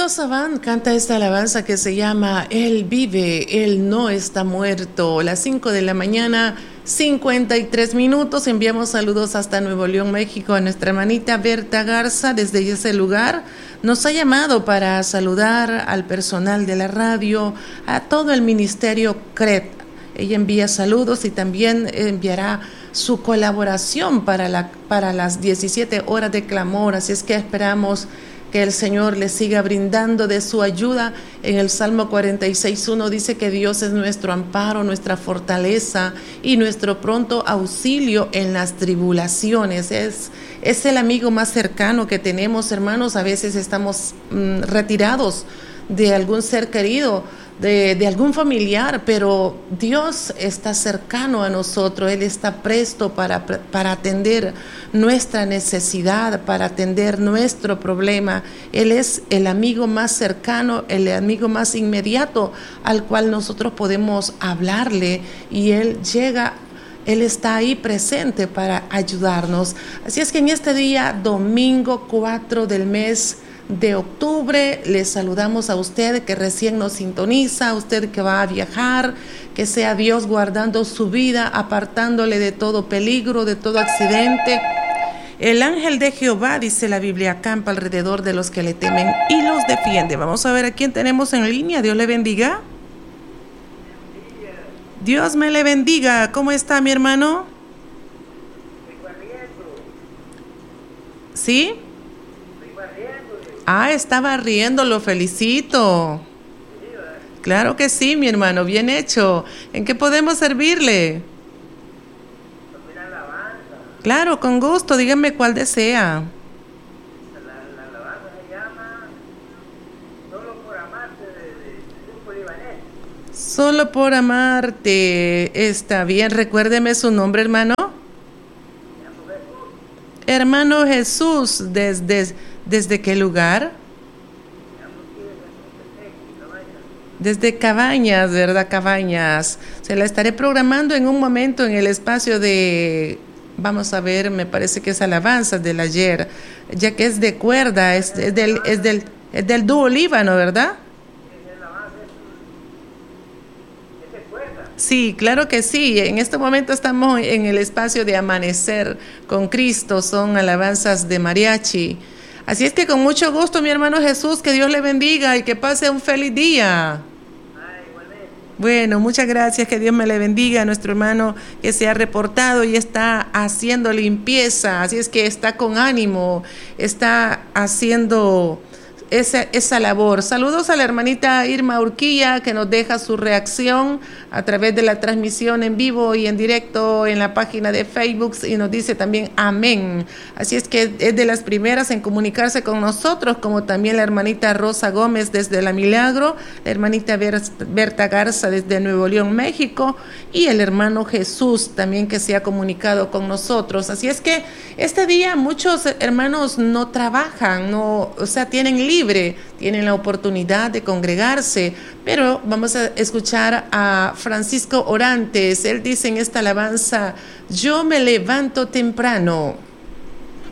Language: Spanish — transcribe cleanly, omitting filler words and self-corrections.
Rosa Band canta esta alabanza que se llama Él vive, Él no está muerto. Las 5 de la mañana, 53 minutos. Enviamos saludos hasta Nuevo León, México, a nuestra hermanita Berta Garza. Desde ese lugar nos ha llamado para saludar al personal de la radio, a todo el ministerio CRED. Ella envía saludos y también enviará su colaboración para las 17 horas de clamor. Así es que esperamos que el Señor le siga brindando de su ayuda. En el Salmo 46:1 dice que Dios es nuestro amparo, nuestra fortaleza y nuestro pronto auxilio en las tribulaciones. Es el amigo más cercano que tenemos, hermanos. A veces estamos retirados de algún ser querido, de algún familiar, pero Dios está cercano a nosotros. Él está presto para atender nuestra necesidad, para atender nuestro problema. Él es el amigo más cercano, el amigo más inmediato al cual nosotros podemos hablarle, y Él llega. Él está ahí presente para ayudarnos. Así es que en este día, domingo 4 del mes de octubre, les saludamos a usted que recién nos sintoniza, a usted que va a viajar, que sea Dios guardando su vida, apartándole de todo peligro, de todo accidente. El ángel de Jehová, dice la Biblia, acampa alrededor de los que le temen y los defiende. Vamos a ver a quién tenemos en línea. Dios le bendiga. Dios me le bendiga. ¿Cómo está, mi hermano? ¿Sí? Estaba riendo, lo felicito. Claro que sí, mi hermano, bien hecho. ¿En qué podemos servirle? Claro, con gusto, dígame cuál desea. La alabanza se llama Solo por amarte, de Grupo Libanés. Solo por amarte, está bien. Recuérdeme su nombre, hermano. Hermano Jesús, ¿desde qué lugar? Desde Cabañas, ¿verdad? Cabañas. Se la estaré programando en un momento en el espacio de, vamos a ver, me parece que es alabanzas del ayer, ya que es de cuerda, es del dúo Líbano, ¿verdad? Sí, claro que sí. En este momento estamos en el espacio de Amanecer con Cristo, son alabanzas de mariachi. Así es que con mucho gusto, mi hermano Jesús, que Dios le bendiga y que pase un feliz día. Bueno, muchas gracias, que Dios me le bendiga a nuestro hermano que se ha reportado y está haciendo limpieza. Así es que está con ánimo, está haciendo esa labor. Saludos a la hermanita Irma Urquilla, que nos deja su reacción a través de la transmisión en vivo y en directo en la página de Facebook, y nos dice también amén. Así es que es de las primeras en comunicarse con nosotros, como también la hermanita Rosa Gómez desde La Milagro, la hermanita Berta Garza desde Nuevo León, México, y el hermano Jesús también, que se ha comunicado con nosotros. Así es que este día muchos hermanos no trabajan, tienen libre, tienen la oportunidad de congregarse, pero vamos a escuchar a Francisco Orantes. Él dice en esta alabanza: yo me levanto temprano.